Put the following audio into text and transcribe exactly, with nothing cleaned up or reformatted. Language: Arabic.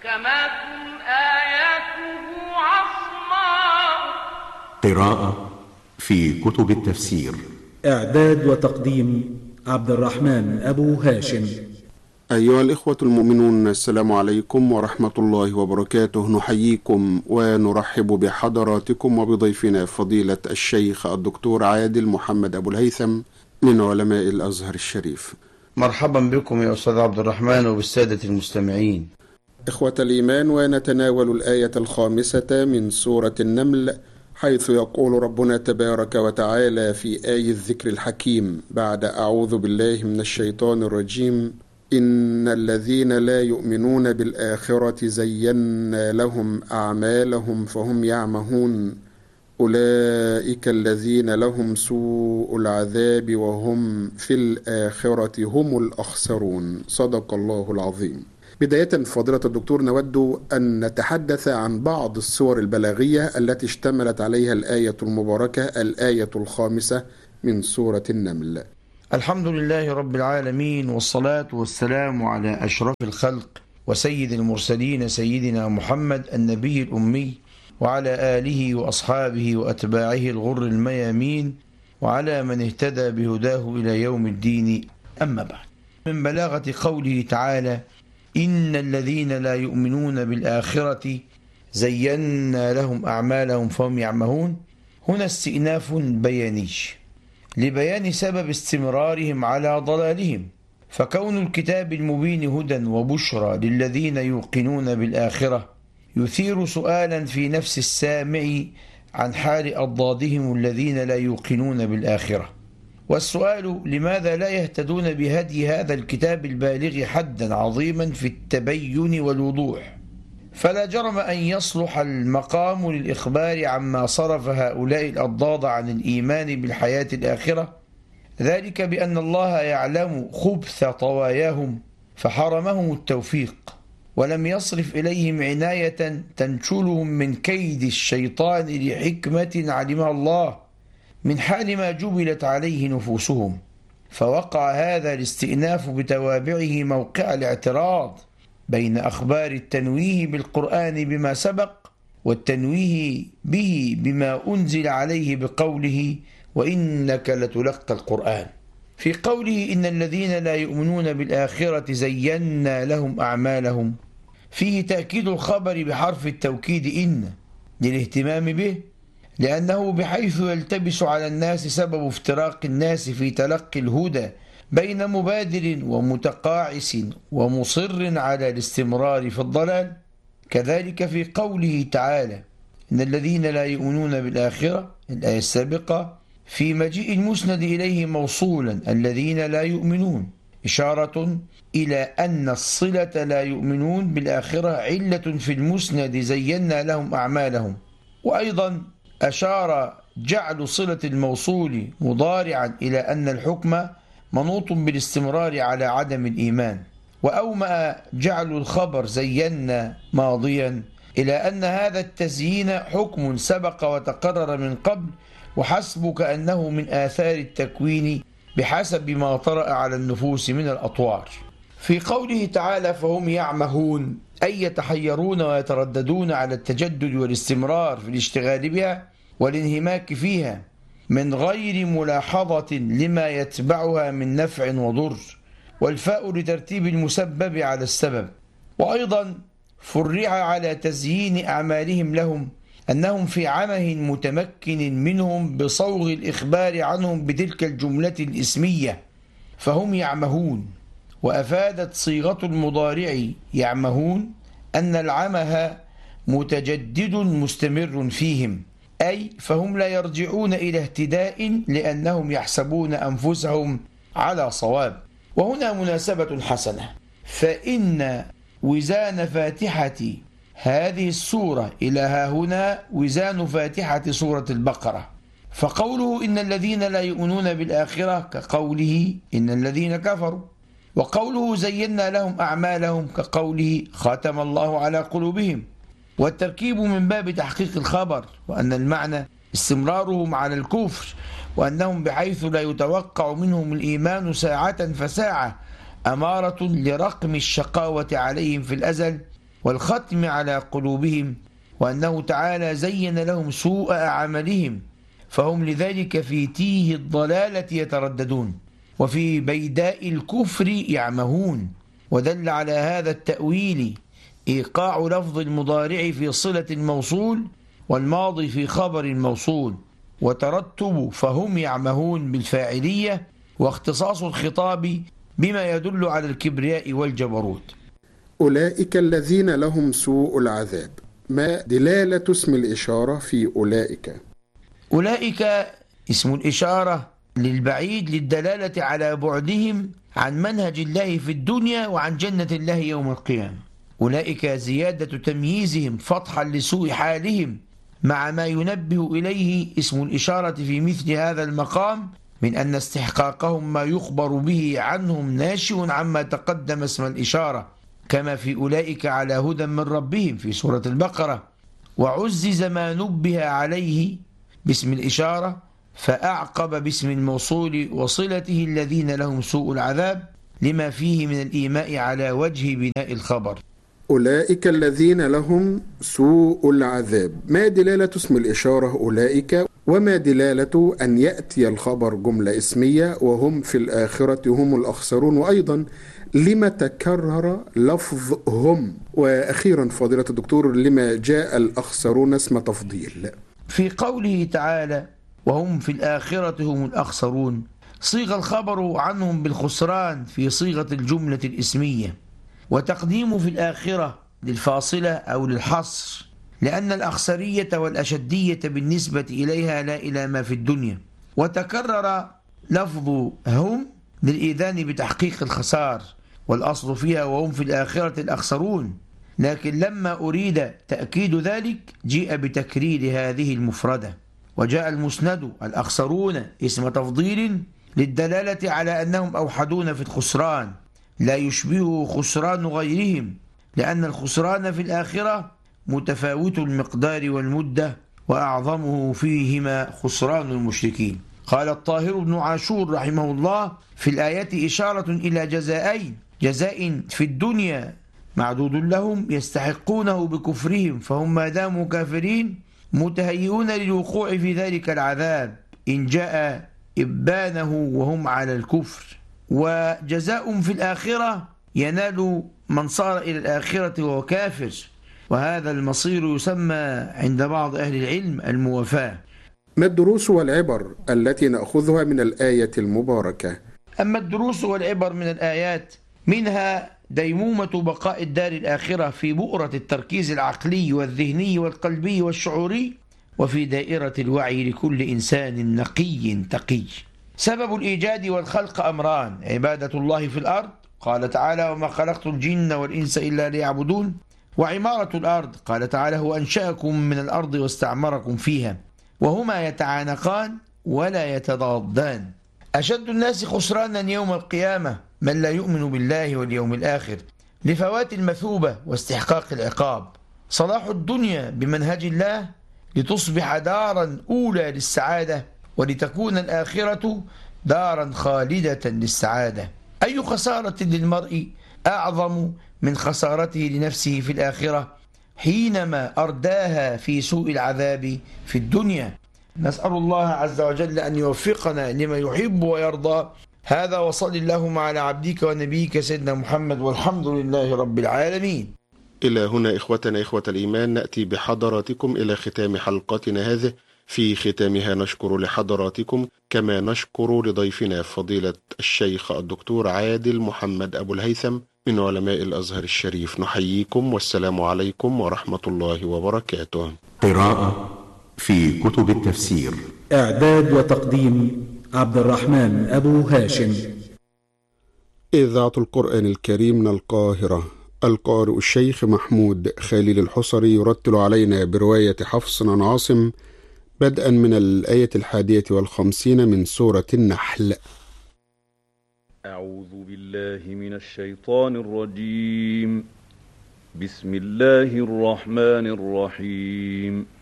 كما تكن آياته عصماء. قراءة في كتب التفسير. إعداد وتقديم عبد الرحمن أبو هاشم. أيها الإخوة المؤمنون، السلام عليكم ورحمة الله وبركاته. نحييكم ونرحب بحضراتكم وبضيفنا فضيلة الشيخ الدكتور عادل محمد أبو الهيثم من علماء الأزهر الشريف. مرحبا بكم يا أستاذ عبد الرحمن وبالسادة المستمعين. إخوة الإيمان، ونتناول الآية الخامسة من سورة النمل، حيث يقول ربنا تبارك وتعالى في آية الذكر الحكيم بعد أعوذ بالله من الشيطان الرجيم: إن الذين لا يؤمنون بالآخرة زينا لهم أعمالهم فهم يعمهون أولئك الذين لهم سوء العذاب وهم في الآخرة هم الأخسرون. صدق الله العظيم. بداية فضيلة الدكتور، نود أن نتحدث عن بعض الصور البلاغية التي اشتملت عليها الآية المباركة، الآية الخامسة من سورة النمل. الحمد لله رب العالمين، والصلاة والسلام على أشرف الخلق وسيد المرسلين سيدنا محمد النبي الأمي، وعلى آله وأصحابه وأتباعه الغر الميامين، وعلى من اهتدى بهداه إلى يوم الدين. أما بعد، من بلاغة قوله تعالى: إن الذين لا يؤمنون بالآخرة زينا لهم أعمالهم فهم يعمهون، هنا استئناف بياني لبيان سبب استمرارهم على ضلالهم، فكون الكتاب المبين هدى وبشرى للذين يوقنون بالآخرة يثير سؤالا في نفس السامع عن حال أضدادهم الذين لا يوقنون بالآخرة. والسؤال: لماذا لا يهتدون بهدي هذا الكتاب البالغ حدا عظيما في التبين والوضوح؟ فلا جرم أن يصلح المقام للإخبار عما صرف هؤلاء الأضداد عن الإيمان بالحياة الآخرة، ذلك بأن الله يعلم خبث طواياهم فحرمهم التوفيق، ولم يصرف إليهم عناية تنشلهم من كيد الشيطان لحكمة علمها الله من حال ما جبلت عليه نفوسهم. فوقع هذا الاستئناف بتوابعه موقع الاعتراض بين أخبار التنويه بالقرآن بما سبق والتنويه به بما أنزل عليه بقوله: وإنك لتلقى القرآن. في قوله: إن الذين لا يؤمنون بالآخرة زينا لهم أعمالهم، فيه تأكيد الخبر بحرف التوكيد إن للاهتمام به، لأنه بحيث يلتبس على الناس سبب افتراق الناس في تلقي الهدى بين مبادر ومتقاعس ومصر على الاستمرار في الضلال. كذلك في قوله تعالى: إن الذين لا يؤمنون بالآخرة، الآية السابقة، في مجيء المسند إليه موصولا الذين لا يؤمنون، إشارة إلى أن الصلة لا يؤمنون بالآخرة علة في المسند زينا لهم أعمالهم. وأيضا أشار جعل صلة الموصول مضارعا إلى أن الحكم منوط بالاستمرار على عدم الإيمان، وأومأ جعل الخبر زينا ماضيا إلى أن هذا التزيين حكم سبق وتقرر من قبل، وحسبك أنه من آثار التكوين بحسب ما طرأ على النفوس من الأطوار. في قوله تعالى: فهم يعمهون، أي يتحيرون ويترددون على التجدد والاستمرار في الاشتغال بها والانهماك فيها من غير ملاحظة لما يتبعها من نفع وضر، والفاء لترتيب المسبب على السبب. وأيضا فرع على تزيين أعمالهم لهم أنهم في عمه متمكن منهم بصوغ الإخبار عنهم بتلك الجملة الإسمية فهم يعمهون. وأفادت صيغة المضارع يعمهون أن العمه متجدد مستمر فيهم، أي فهم لا يرجعون إلى اهتداء لأنهم يحسبون أنفسهم على صواب. وهنا مناسبة حسنة، فإن وزان فاتحة هذه السورة إلى ها هنا وزان فاتحة سورة البقرة، فقوله إن الذين لا يؤمنون بالآخرة كقوله إن الذين كفروا، وقوله زينا لهم أعمالهم كقوله ختم الله على قلوبهم. والتركيب من باب تحقيق الخبر، وأن المعنى استمرارهم على الكفر، وأنهم بحيث لا يتوقع منهم الإيمان ساعة فساعة أمارة لرقم الشقاوة عليهم في الأزل والختم على قلوبهم، وأنه تعالى زين لهم سوء أعمالهم فهم لذلك في تيه الضلالة يترددون وفي بيداء الكفر يعمهون. ودل على هذا التأويل إيقاع لفظ المضارع في صلة الموصول والماضي في خبر الموصول، وترتب فهم يعمهون بالفاعلية، واختصاص الخطاب بما يدل على الكبرياء والجبروت. أولئك الذين لهم سوء العذاب، ما دلالة اسم الإشارة في أولئك؟ أولئك اسم الإشارة للبعيد للدلالة على بعدهم عن منهج الله في الدنيا وعن جنة الله يوم القيامة. أولئك زيادة تمييزهم فتحا لسوء حالهم، مع ما ينبه إليه اسم الإشارة في مثل هذا المقام من أن استحقاقهم ما يخبر به عنهم ناشئ عما تقدم اسم الإشارة، كما في أولئك على هدى من ربهم في سورة البقرة. وعزز ما نبه عليه باسم الإشارة فأعقب باسم الموصول وصلته الذين لهم سوء العذاب، لما فيه من الإيماء على وجه بناء الخبر. أولئك الذين لهم سوء العذاب، ما دلالة اسم الإشارة أولئك، وما دلالة أن يأتي الخبر جملة اسمية وهم في الآخرة هم الأخسرون، وأيضا لما تكرر لفظ هم؟ وأخيرا فضيلة الدكتور، لما جاء الأخسرون اسم تفضيل؟ في قوله تعالى وهم في الآخرة هم الأخسرون صيغ الخبر عنهم بالخسران في صيغة الجملة الإسمية، وتقديم في الآخرة للفاصلة أو للحصر، لأن الأخسرية والأشدية بالنسبة إليها لا إلى ما في الدنيا. وتكرر لفظ هم للإيذان بتحقيق الخسار، والأصل فيها وهم في الآخرة الأخسرون، لكن لما أريد تأكيد ذلك جيء بتكرير هذه المفردة. وجاء المسند الأخسرون اسم تفضيل للدلالة على أنهم أوحدون في الخسران لا يشبهه خسران غيرهم، لأن الخسران في الآخرة متفاوت المقدار والمدة، وأعظمه فيهما خسران المشركين. قال الطاهر بن عاشور رحمه الله في الآية إشارة إلى جزائين: جزاء في الدنيا معدود لهم يستحقونه بكفرهم، فهم ما داموا كافرين متهيئون للوقوع في ذلك العذاب إن جاء إبانه وهم على الكفر. وجزاء في الآخرة ينال من صار إلى الآخرة وهو كافر، وهذا المصير يسمى عند بعض أهل العلم الموافاة. ما الدروس والعبر التي نأخذها من الآية المباركة؟ أما الدروس والعبر من الآيات منها ديمومة بقاء الدار الآخرة في بؤرة التركيز العقلي والذهني والقلبي والشعوري، وفي دائرة الوعي لكل إنسان نقي تقي. سبب الإيجاد والخلق أمران: عبادة الله في الأرض، قال تعالى وما خلقت الجن والإنس إلا ليعبدون، وعمارة الأرض، قال تعالى هو أنشأكم من الأرض واستعمركم فيها، وهما يتعانقان ولا يتضادان. أشد الناس خسرانا يوم القيامة من لا يؤمن بالله واليوم الآخر لفوات المثوبة واستحقاق العقاب. صلاح الدنيا بمنهج الله لتصبح دارا أولى للسعادة، ولتكون الآخرة دارا خالدة للسعادة. أي خسارة للمرء أعظم من خسارته لنفسه في الآخرة حينما أرداها في سوء العذاب في الدنيا؟ نسأل الله عز وجل أن يوفقنا لما يحب ويرضى. هذا وصل اللهم على عبدك ونبيك سيدنا محمد، والحمد لله رب العالمين. إلى هنا إخوتنا إخوة الإيمان نأتي بحضراتكم إلى ختام حلقتنا هذه. في ختامها نشكر لحضراتكم كما نشكر لضيفنا فضيلة الشيخ الدكتور عادل محمد أبو الهيثم من علماء الأزهر الشريف. نحييكم والسلام عليكم ورحمة الله وبركاته. قراءة في كتب التفسير، إعداد وتقديم عبد الرحمن أبو هاشم. إذاعة القرآن الكريم من القاهرة. القارئ الشيخ محمود خليل الحصري يرتل علينا برواية حفص عن عاصم بدءا من الآية الحادية والخمسين من سورة النحل. أعوذ بالله من الشيطان الرجيم. بسم الله الرحمن الرحيم.